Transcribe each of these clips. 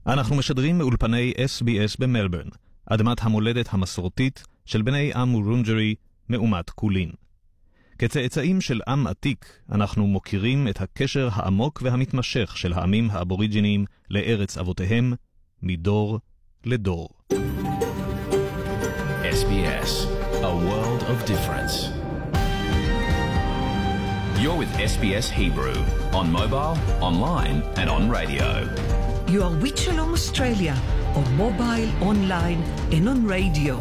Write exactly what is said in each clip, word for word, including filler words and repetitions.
אנחנו משדרים מאולפני אס בי אס במלבורן, אדמת המולדת המסורתית של בני עם וורונג'רי מאומת קולין. כצאצאים של עם עתיק, אנחנו מוכירים את הקשר העמוק והמתמשך של העמים האבוריג'יניים לארץ אבותיהם, מדור לדור. אס בי אס, a world of difference. You're with אס בי אס Hebrew, on mobile, online and on radio. You are with Shalom Australia, on mobile, online and on radio.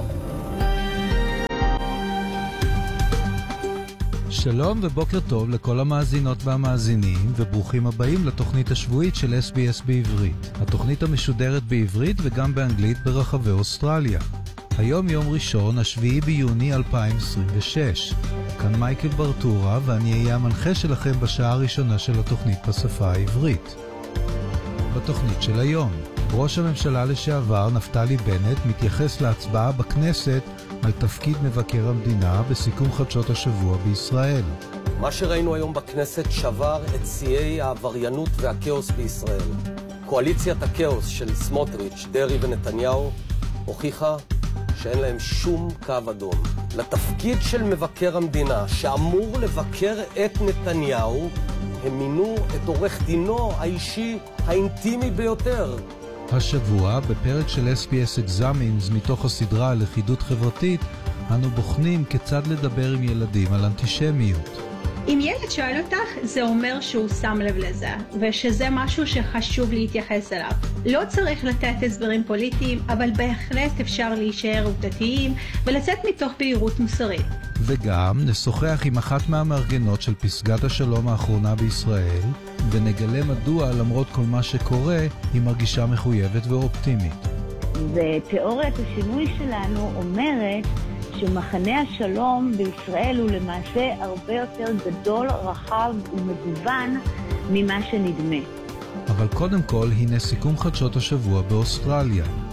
שלום ובוקר טוב לכל המאזינות והמאזינים, וברוכים הבאים לתוכנית השבועית של אס בי אס בעברית. התוכנית המשודרת בעברית וגם באנגלית ברחבי אוסטרליה. היום יום ראשון, השביעי ביוני אלפיים עשרים ושש. כאן מייקל ברטורה, ואני אהיה המנחה שלכם בשעה הראשונה של התוכנית בשפה העברית. בתוכנית של היום, ראש הממשלה לשעבר נפתלי בנט מתייחס להצבעה בכנסת על תפקיד מבקר המדינה בסיכום חדשות השבוע בישראל. מה שראינו היום בכנסת שבר את שיאי העבריינות והכאוס בישראל. קואליציית הכאוס של סמוטריץ', דרי ונתניהו הוכיחה שאין להם שום קו אדום. לתפקיד של מבקר המדינה שאמור לבקר את נתניהו, הם מינו את עורך דינו האישי האינטימי ביותר. השבוע, בפרק של אס בי אס Examines מתוך הסדרה לכידות חברתית, אנו בוחנים כיצד לדבר עם ילדים על אנטישמיות. אם ילד שואל אותך, זה אומר שהוא שם לב לזה, ושזה משהו שחשוב להתייחס אליו. לא צריך לתת הסברים פוליטיים, אבל בהחלט אפשר להישאר עובדתיים ולצאת מתוך בהירות מוסרית. וגם נשוחח עם אחת מהמארגנות של פסגת השלום האחרונה בישראל, ונגלה מדוע למרות כל מה שקורה, היא מרגישה מחויבת ואופטימית. ותיאוריית השינוי שלנו אומרת שמחנה השלום בישראל הוא למעשה הרבה יותר גדול, רחב ומגוון ממה שנדמה. אבל קודם כל, הנה סיכום חדשות השבוע באוסטרליה.